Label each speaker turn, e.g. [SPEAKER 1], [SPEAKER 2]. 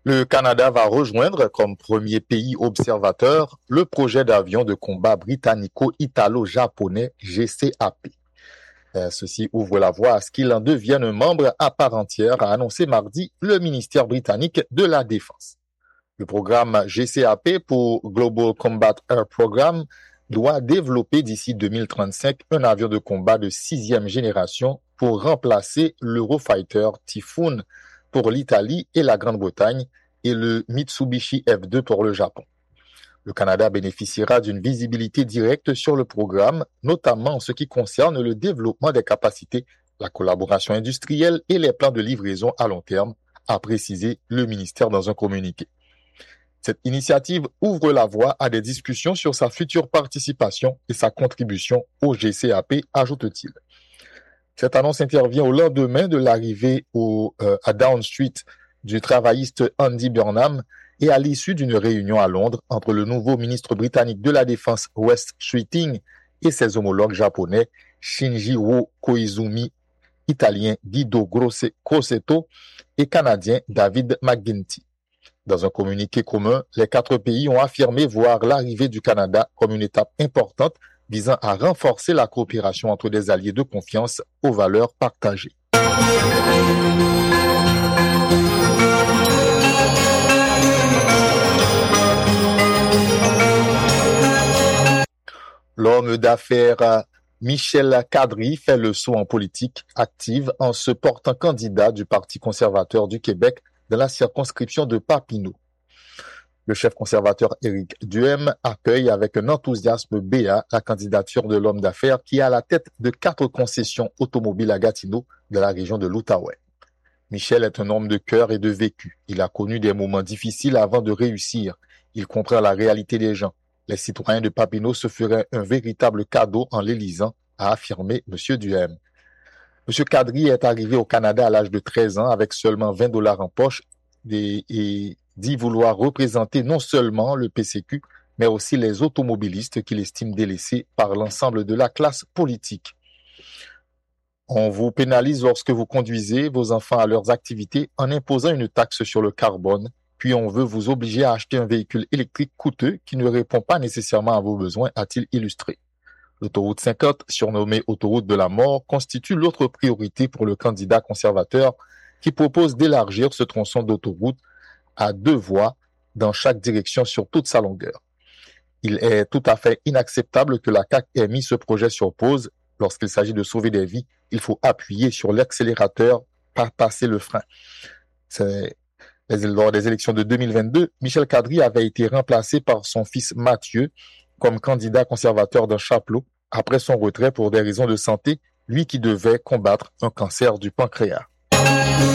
[SPEAKER 1] Le Canada va rejoindre comme premier pays observateur le projet d'avion de combat britannico-italo-japonais GCAP. Ceci ouvre la voie à ce qu'il en devienne un membre à part entière, a annoncé mardi le ministère britannique de la Défense. Le programme GCAP pour Global Combat Air Programme doit développer d'ici 2035 un avion de combat de 6e génération pour remplacer l'Eurofighter Typhoon pour l'Italie et la Grande-Bretagne et le Mitsubishi F2 pour le Japon. Le Canada bénéficiera d'une visibilité directe sur le programme, notamment en ce qui concerne le développement des capacités, la collaboration industrielle et les plans de livraison à long terme, a précisé le ministère dans un communiqué. Cette initiative ouvre la voie à des discussions sur sa future participation et sa contribution au GCAP, ajoute-t-il. Cette annonce intervient au lendemain de l'arrivée à Downing Street du travailliste Andy Burnham et à l'issue d'une réunion à Londres entre le nouveau ministre britannique de la Défense Wes Streeting et ses homologues japonais Shinjiro Koizumi, italien Guido Crosetto et canadien David McGuinty. Dans un communiqué commun, les 4 pays ont affirmé voir l'arrivée du Canada comme une étape importante visant à renforcer la coopération entre des alliés de confiance aux valeurs partagées. L'homme d'affaires Michel Kadri fait le saut en politique active en se portant candidat du Parti conservateur du Québec dans la circonscription de Papineau. Le chef conservateur Éric Duhem accueille avec un enthousiasme béat la candidature de l'homme d'affaires qui est à la tête de 4 concessions automobiles à Gatineau de la région de l'Outaouais. Michel est un homme de cœur et de vécu. Il a connu des moments difficiles avant de réussir. Il comprend la réalité des gens. Les citoyens de Papineau se feraient un véritable cadeau en l'élisant, a affirmé M. Duhem. M. Kadri est arrivé au Canada à l'âge de 13 ans avec seulement $20 en poche et dit vouloir représenter non seulement le PCQ, mais aussi les automobilistes qu'il estime délaissés par l'ensemble de la classe politique. On vous pénalise lorsque vous conduisez vos enfants à leurs activités en imposant une taxe sur le carbone, puis on veut vous obliger à acheter un véhicule électrique coûteux qui ne répond pas nécessairement à vos besoins, a-t-il illustré. L'autoroute 50, surnommée autoroute de la mort, constitue l'autre priorité pour le candidat conservateur qui propose d'élargir ce tronçon d'autoroute à 2 voies dans chaque direction sur toute sa longueur. Il est tout à fait inacceptable que la CAQ ait mis ce projet sur pause. Lorsqu'il s'agit de sauver des vies, il faut appuyer sur l'accélérateur, pas passer le frein. Lors des élections de 2022, Michel Kadri avait été remplacé par son fils Mathieu comme candidat conservateur d'un Chapelot après son retrait pour des raisons de santé, lui qui devait combattre un cancer du pancréas.